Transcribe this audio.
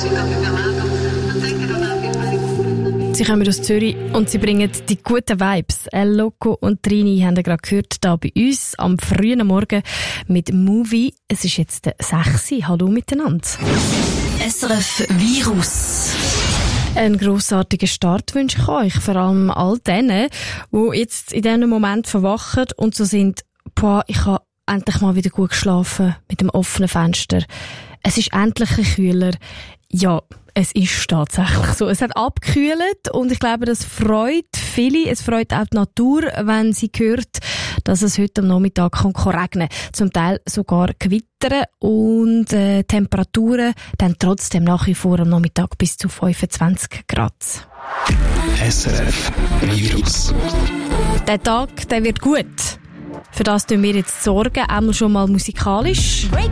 Sie kommen aus Zürich und sie bringen die guten Vibes. El Loco und Trini haben wir gerade gehört, hier bei uns am frühen Morgen mit Movie. Es ist jetzt 6 Uhr. Hallo miteinander. SRF Virus. Einen grossartigen Start wünsche ich euch, vor allem all denen, die jetzt in diesem Moment verwachen und so sind, ich habe endlich mal wieder gut geschlafen mit dem offenen Fenster. Es ist endlich ein kühler. Ja, es ist tatsächlich so. Es hat abgekühlt und ich glaube, das freut viele. Es freut auch die Natur, wenn sie hört, dass es heute am Nachmittag kann regnen kann. Zum Teil sogar gewittern und Temperaturen dann trotzdem nach wie vor am Nachmittag bis zu 25 Grad. SRF Virus. Der Tag, der wird gut. Für das tun wir jetzt sorgen, einmal schon mal musikalisch. Break